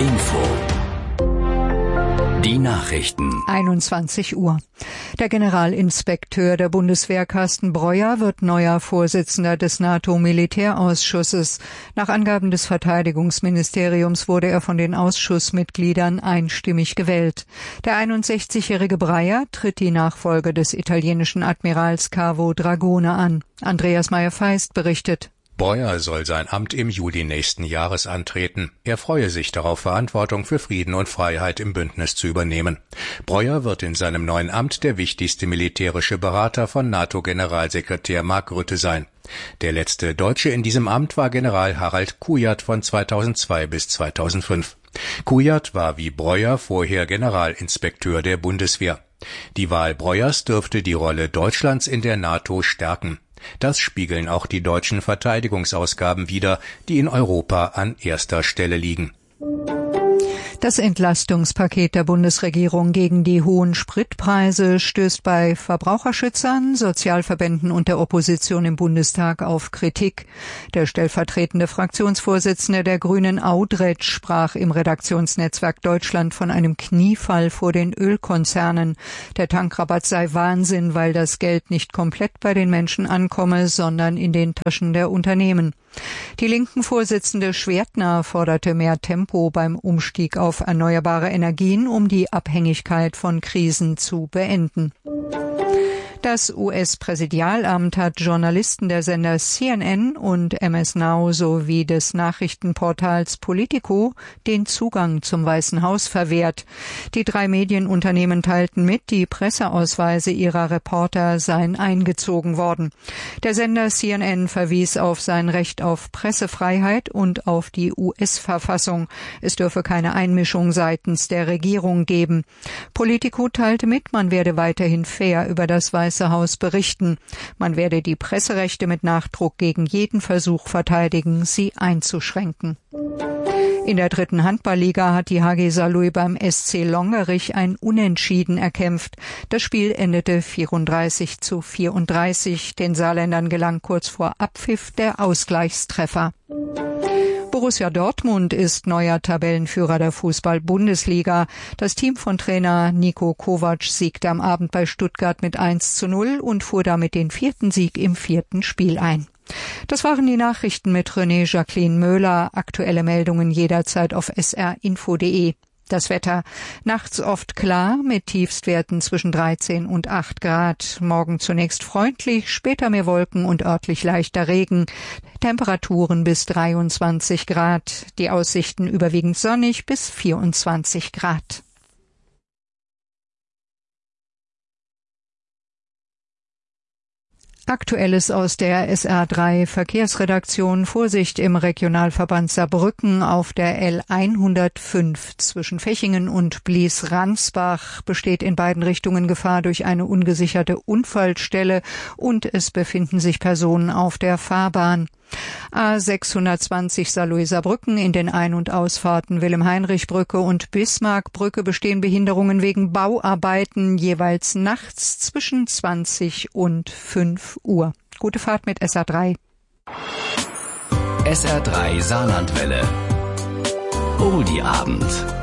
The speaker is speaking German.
Info. Die Nachrichten. 21 Uhr. Der Generalinspekteur der Bundeswehr Carsten Breuer wird neuer Vorsitzender des NATO-Militärausschusses. Nach Angaben des Verteidigungsministeriums wurde er von den Ausschussmitgliedern einstimmig gewählt. Der 61-jährige Breuer tritt die Nachfolge des italienischen Admirals Cavo Dragone an. Andreas Meyer-Feist berichtet. Breuer soll sein Amt im Juli nächsten Jahres antreten. Er freue sich darauf, Verantwortung für Frieden und Freiheit im Bündnis zu übernehmen. Breuer wird in seinem neuen Amt der wichtigste militärische Berater von NATO-Generalsekretär Mark Rutte sein. Der letzte Deutsche in diesem Amt war General Harald Kujat von 2002 bis 2005. Kujat war wie Breuer vorher Generalinspekteur der Bundeswehr. Die Wahl Breuers dürfte die Rolle Deutschlands in der NATO stärken. Das spiegeln auch die deutschen Verteidigungsausgaben wider, die in Europa an erster Stelle liegen. Das Entlastungspaket der Bundesregierung gegen die hohen Spritpreise stößt bei Verbraucherschützern, Sozialverbänden und der Opposition im Bundestag auf Kritik. Der stellvertretende Fraktionsvorsitzende der Grünen Audretsch sprach im Redaktionsnetzwerk Deutschland von einem Kniefall vor den Ölkonzernen. Der Tankrabatt sei Wahnsinn, weil das Geld nicht komplett bei den Menschen ankomme, sondern in den Taschen der Unternehmen. Die Linken-Vorsitzende Schwertner forderte mehr Tempo beim Umstieg auf erneuerbare Energien, um die Abhängigkeit von Krisen zu beenden. Das US-Präsidialamt hat Journalisten der Sender CNN und MS Now sowie des Nachrichtenportals Politico den Zugang zum Weißen Haus verwehrt. Die 3 Medienunternehmen teilten mit, die Presseausweise ihrer Reporter seien eingezogen worden. Der Sender CNN verwies auf sein Recht auf Pressefreiheit und auf die US-Verfassung. Es dürfe keine Einmischung seitens der Regierung geben. Politico teilte mit, man werde weiterhin fair über das Weiße Haus berichten. Man werde die Presserechte mit Nachdruck gegen jeden Versuch verteidigen, sie einzuschränken. In der 3. Handballliga hat die HG Saarlouis beim SC Longerich ein Unentschieden erkämpft. Das Spiel endete 34:34. Den Saarländern gelang kurz vor Abpfiff der Ausgleichstreffer. Borussia Dortmund ist neuer Tabellenführer der Fußball-Bundesliga. Das Team von Trainer Niko Kovac siegte am Abend bei Stuttgart mit 1:0 und fuhr damit den 4. Sieg im 4. Spiel ein. Das waren die Nachrichten mit René Jacqueline Möhler. Aktuelle Meldungen jederzeit auf srinfo.de. Das Wetter: nachts oft klar mit Tiefstwerten zwischen 13 und 8 Grad. Morgen zunächst freundlich, später mehr Wolken und örtlich leichter Regen. Temperaturen bis 23 Grad. Die Aussichten überwiegend sonnig bis 24 Grad. Aktuelles aus der SR3 Verkehrsredaktion. Vorsicht im Regionalverband Saarbrücken auf der L105 zwischen Fechingen und Blies-Ransbach besteht in beiden Richtungen Gefahr durch eine ungesicherte Unfallstelle und es befinden sich Personen auf der Fahrbahn. A620 Saarlouis-Saarbrücken in den Ein- und Ausfahrten Wilhelm-Heinrich-Brücke und Bismarck-Brücke bestehen Behinderungen wegen Bauarbeiten jeweils nachts zwischen 20 und 5 Uhr. Gute Fahrt mit SR3. SR3 Saarlandwelle. Oldie Abend.